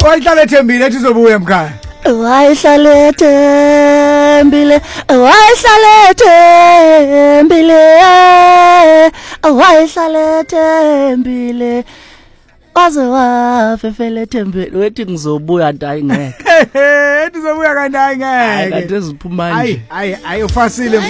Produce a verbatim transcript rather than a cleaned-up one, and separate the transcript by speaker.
Speaker 1: wayihlala ethembile ethi uzobuya mkhaya.
Speaker 2: Wayihlala ethembile, wayihlala ethembile, wayihlala ethembile. Waze wafefela ethembele wethi ngizobuya ntayi ngeke.
Speaker 1: Ethi uzobuya kanti hayi ngeke.
Speaker 2: Kanti eziphuma nje.
Speaker 1: Hayi hayi hayi ufasile.